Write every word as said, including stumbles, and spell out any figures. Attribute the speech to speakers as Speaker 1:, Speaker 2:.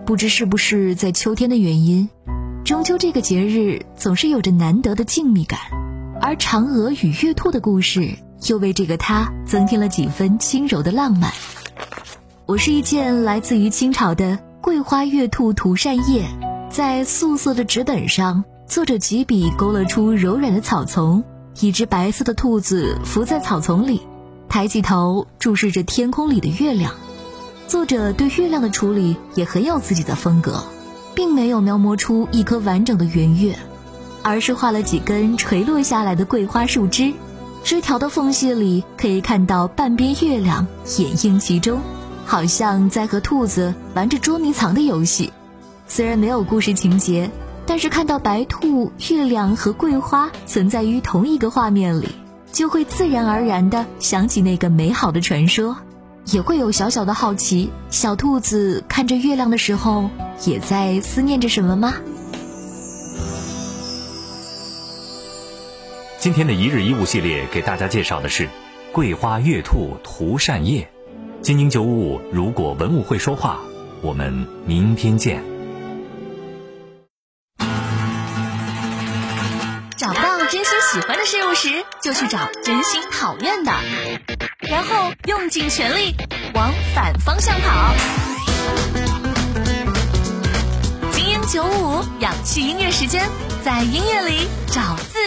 Speaker 1: 不知是不是在秋天的原因，中秋这个节日总是有着难得的静谧感，而嫦娥与月兔的故事又为这个它增添了几分轻柔的浪漫。我是一件来自于清朝的桂花月兔涂扇叶，在素色的纸本上，作者几笔勾勒出柔软的草丛，一只白色的兔子伏在草丛里，抬起头注视着天空里的月亮。作者对月亮的处理也很有自己的风格，并没有描摹出一颗完整的圆月，而是画了几根垂落下来的桂花树枝，枝条的缝隙里可以看到半边月亮掩映其中，好像在和兔子玩着捉迷藏的游戏。虽然没有故事情节，但是看到白兔、月亮和桂花存在于同一个画面里，就会自然而然地想起那个美好的传说，也会有小小的好奇，小兔子看着月亮的时候也在思念着什么吗？
Speaker 2: 今天的一日一物系列给大家介绍的是桂花月兔涂扇叶。金宁九五五，如果文物会说话，我们明天见。
Speaker 3: 找不到真心喜欢的事物时，就去找真心讨厌的，然后用尽全力往反方向跑。金鹰九五五，养趣音乐时间，在音乐里找自